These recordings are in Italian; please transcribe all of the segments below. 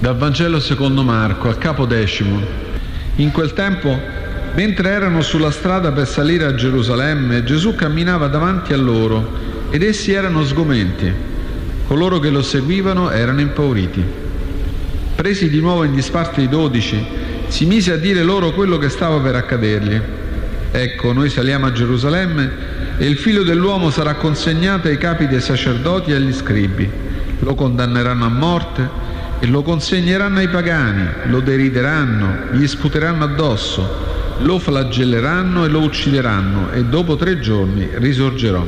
Dal Vangelo secondo Marco, al capo 10. In quel tempo, mentre erano sulla strada per salire a Gerusalemme, Gesù camminava davanti a loro ed essi erano sgomenti. Coloro che lo seguivano erano impauriti. Presi di nuovo in disparte i 12, si mise a dire loro quello che stava per accadergli. Ecco, noi saliamo a Gerusalemme e il Figlio dell'uomo sarà consegnato ai capi dei sacerdoti e agli scribi. Lo condanneranno a morte e lo consegneranno ai pagani, lo derideranno, gli sputeranno addosso, lo flagelleranno e lo uccideranno, e dopo 3 giorni risorgerò.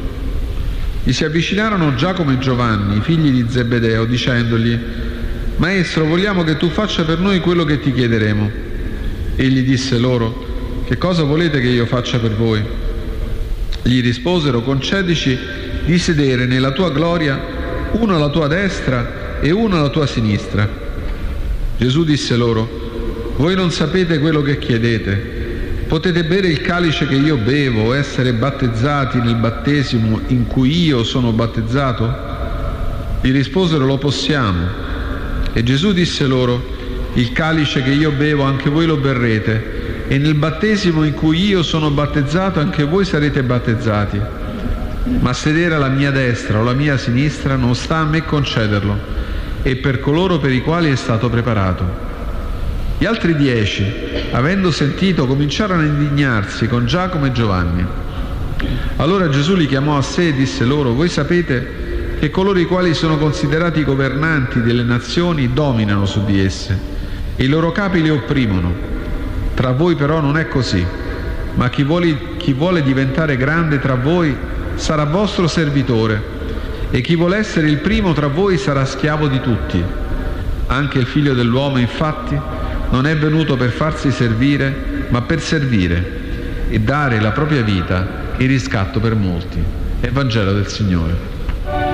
Gli si avvicinarono Giacomo e Giovanni, i figli di Zebedeo, dicendogli: Maestro, vogliamo che tu faccia per noi quello che ti chiederemo. Egli disse loro: che cosa volete che io faccia per voi? Gli risposero: concedici di sedere nella tua gloria, uno alla tua destra e uno alla tua sinistra. Gesù disse loro: voi non sapete quello che chiedete. Potete bere il calice che io bevo o essere battezzati nel battesimo in cui io sono battezzato? Gli risposero: lo possiamo. E Gesù disse loro: il calice che io bevo anche voi lo berrete, e nel battesimo in cui io sono battezzato anche voi sarete battezzati. Ma sedere alla mia destra o alla mia sinistra non sta a me concederlo, e per coloro per i quali è stato preparato. Gli altri 10, avendo sentito, cominciarono a indignarsi con Giacomo e Giovanni. Allora Gesù li chiamò a sé e disse loro: voi sapete che coloro i quali sono considerati governanti delle nazioni dominano su di esse, e i loro capi le opprimono. Tra voi però non è così, ma chi vuole diventare grande tra voi sarà vostro servitore, e chi vuole essere il primo tra voi sarà schiavo di tutti. Anche il Figlio dell'uomo, infatti, non è venuto per farsi servire, ma per servire e dare la propria vita in riscatto per molti. Evangelo del Signore.